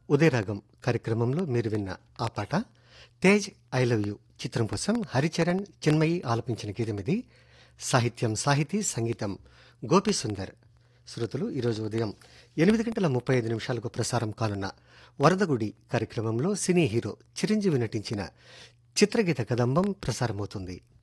ఉదయరాగం కార్యక్రమంలో మీరు విన్న ఆ పాట తేజ్ ఐ లవ్ యూ చిత్రం కోసం హరిచరణ్ చిన్మయి ఆలపించిన గీతం ఇది. సాహిత్యం సాహితీ, సంగీతం గోపి సుందర్. శ్రోతలు, ఈరోజు ఉదయం 8:35 ప్రసారం కానున్న వరదగుడి కార్యక్రమంలో సినీ హీరో చిరంజీవి నటించిన చిత్రగీత కదంబం ప్రసారమవుతుంది.